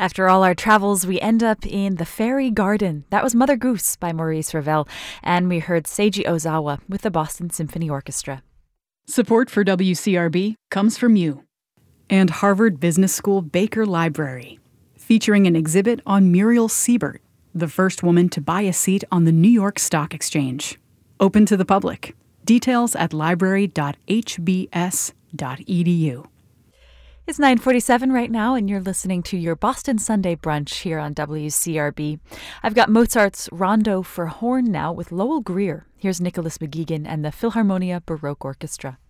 After all our travels, we end up in the Fairy Garden. That was Mother Goose by Maurice Ravel, and we heard Seiji Ozawa with the Boston Symphony Orchestra. Support for WCRB comes from you and Harvard Business School Baker Library, featuring an exhibit on Muriel Siebert, the first woman to buy a seat on the New York Stock Exchange. Open to the public. Details at library.hbs.edu. It's 9:47 right now, and you're listening to your Boston Sunday Brunch here on WCRB. I've got Mozart's Rondo for Horn now with Lowell Greer. Here's Nicholas McGeegan and the Philharmonia Baroque Orchestra.